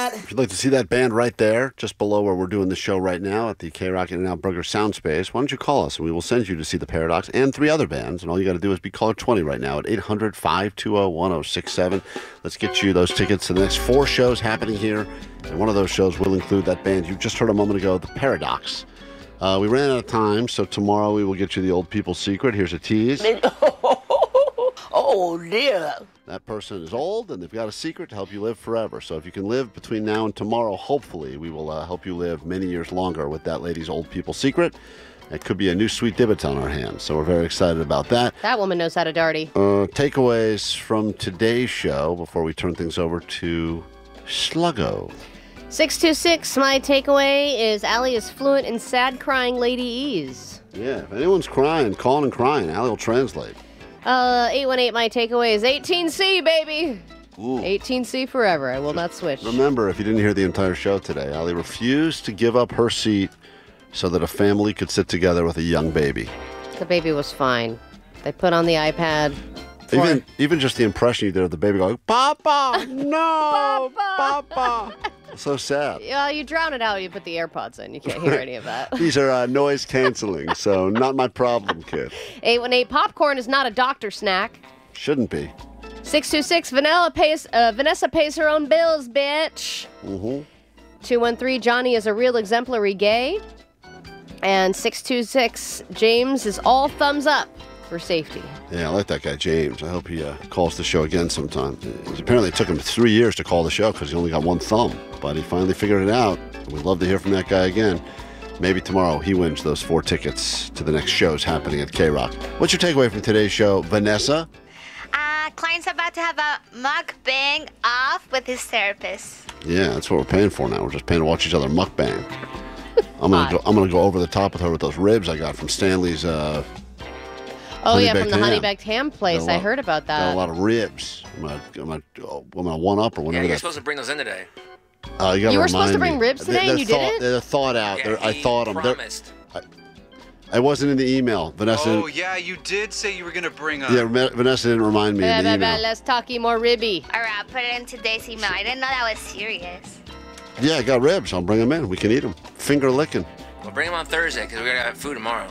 that. If you'd like to see that band right there, just below where we're doing the show right now at the K-Rock In-N-Out Burger Sound Space, why don't you call us and we will send you to see the Paradox and 3 other bands. And all you got to do is be caller 20 right now at 800-520-1067. Let's get you those tickets to the next 4 shows happening here. And one of those shows will include that band you just heard a moment ago, the Paradox. We ran out of time, so tomorrow we will get you the Old People's Secret. Here's a tease. Oh, dear. That person is old, and they've got a secret to help you live forever. So if you can live between now and tomorrow, hopefully, we will help you live many years longer with that lady's old people secret. It could be a new sweet divot on our hands, so we're very excited about that. That woman knows how to darty. Takeaways from today's show before we turn things over to Sluggo. 626, my takeaway is Allie is fluent in sad crying lady ease. Yeah, if anyone's crying, calling and crying, Allie will translate. 818, my takeaway is 18C, baby. Ooh. 18C forever. I will not switch. Remember, if you didn't hear the entire show today, Allie refused to give up her seat so that a family could sit together with a young baby. The baby was fine. They put on the iPad. Even just the impression you did of the baby going, Papa, no, Papa. So sad. Yeah, you drown it out. You put the AirPods in. You can't hear any of that. These are noise canceling, so not my problem, kid. 818, popcorn is not a doctor snack. Shouldn't be. 626, Vanessa pays her own bills, bitch. 213, Johnny is a real exemplary gay. And 626, James is all thumbs up for safety. Yeah, I like that guy, James. I hope he calls the show again sometime. Apparently it took him 3 years to call the show because he only got 1 thumb. But he finally figured it out. We'd love to hear from that guy again. Maybe tomorrow he wins those 4 tickets to the next shows happening at K-Rock. What's your takeaway from today's show, Vanessa? Client's about to have a mukbang off with his therapist. Yeah, that's what we're paying for now. We're just paying to watch each other mukbang. I'm gonna go over the top with her with those ribs I got from Stanley's. Oh yeah, from the honey baked ham place. I heard about that. Got a lot of ribs. I'm gonna one up or whatever. Yeah, you're supposed to bring those in today. You were supposed to bring ribs today, and you didn't. They're thought out. Yeah, I thought them. Promised. I wasn't in the email. Vanessa. Oh, yeah, you did say you were going to bring up. Yeah, Vanessa didn't remind me in the email. Let's talk more ribby. All right, I'll put it in today's email. I didn't know that was serious. Yeah, I got ribs. I'll bring them in. We can eat them. Finger licking. We'll bring them on Thursday because we're going to have food tomorrow.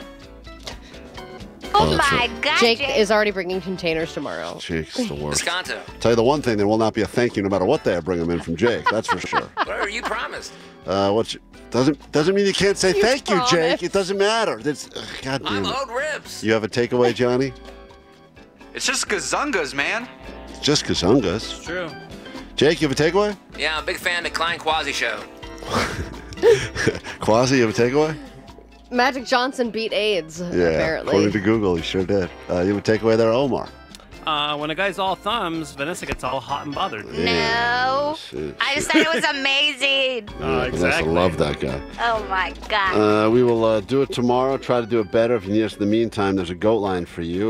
Oh my God, Jake is already bringing containers tomorrow. Jake's the worst. Descanto. Tell you the one thing, there will not be a thank you no matter what they bring them in from Jake. That's for sure. Whatever you promised. Doesn't mean you can't say thank promised. you, Jake. It doesn't matter. God I'm damn it. owed ribs. You have a takeaway, Johnny? It's just gazungas, man. Just Kazungas. It's true. Jake, you have a takeaway? Yeah, I'm a big fan of the Klein Quasi show. Quasi, you have a takeaway? Magic Johnson beat AIDS, apparently. According to Google, he sure did. You have a takeaway there, Omar? When a guy's all thumbs, Vanessa gets all hot and bothered. No. Shit. I just thought it was amazing. Vanessa loved that guy. Oh my God. We will do it tomorrow. Try to do it better. If you need us in the meantime, there's a GOAT line for you.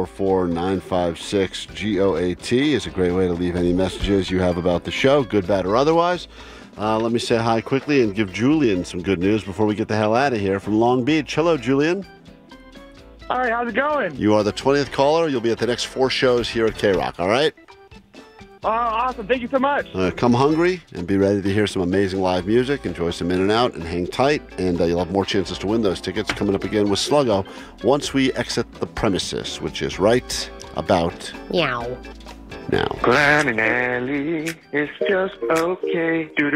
844-956-GOAT is a great way to leave any messages you have about the show, good, bad, or otherwise. Let me say hi quickly and give Julian some good news before we get the hell out of here from Long Beach. Hello, Julian. Hi, how's it going? You are the 20th caller. You'll be at the next 4 shows here at K-Rock, all right? Awesome. Thank you so much. Come hungry and be ready to hear some amazing live music. Enjoy some In-N-Out and hang tight, and you'll have more chances to win those tickets coming up again with Sluggo once we exit the premises, which is right about Meow. now. Glenn and Ellie, it's just okay.